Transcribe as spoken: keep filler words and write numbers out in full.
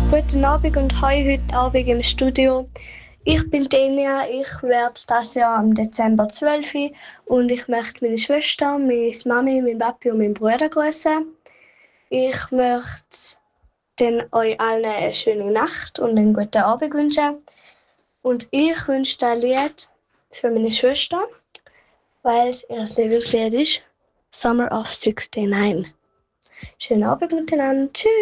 Guten Abend und heu heute Abend im Studio. Ich bin Denia, ich werde das Jahr im Dezember zwölf und ich möchte meine Schwester, meine Mami, mein Papi und meinen Bruder grüßen. Ich möchte dann euch allen eine schöne Nacht und einen guten Abend wünschen. Und ich wünsche ein Lied für meine Schwester, weil es ihr Lieblingslied ist, Summer of neunundsiebzig. Schönen Abend miteinander. Tschüss.